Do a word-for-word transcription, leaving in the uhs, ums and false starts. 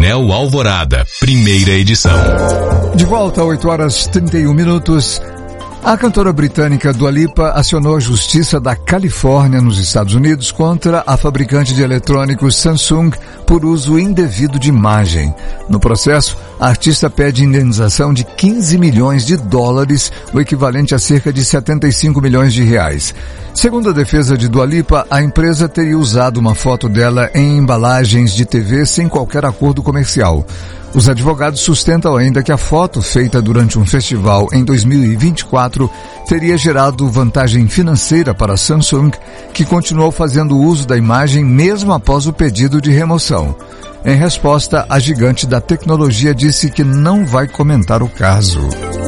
Jornal Alvorada, primeira edição. De volta a oito horas e trinta e um minutos. A cantora britânica Dua Lipa acionou a justiça da Califórnia, nos Estados Unidos, contra a fabricante de eletrônicos Samsung por uso indevido de imagem. No processo, a artista pede indenização de quinze milhões de dólares, o equivalente a cerca de setenta e cinco milhões de reais. Segundo a defesa de Dua Lipa, a empresa teria usado uma foto dela em embalagens de T V sem qualquer acordo comercial. Os advogados sustentam ainda que a foto, feita durante um festival em dois mil e vinte e quatro, teria gerado vantagem financeira para a Samsung, que continuou fazendo uso da imagem mesmo após o pedido de remoção. Em resposta, a gigante da tecnologia disse que não vai comentar o caso.